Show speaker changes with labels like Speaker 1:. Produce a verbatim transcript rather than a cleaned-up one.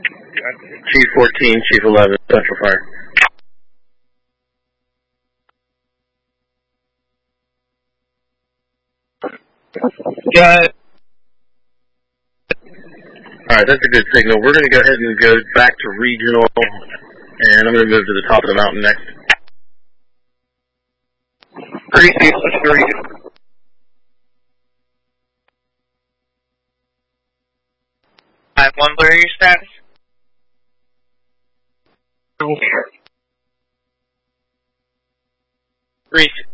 Speaker 1: Chief fourteen, Chief eleven, Central Fire.
Speaker 2: Got it.
Speaker 1: Alright, that's a good signal. We're going to go ahead and go back to regional, and I'm going to move to the top of the mountain next.
Speaker 2: Greasy, let's go regional.
Speaker 3: I one, what are your status? Reese,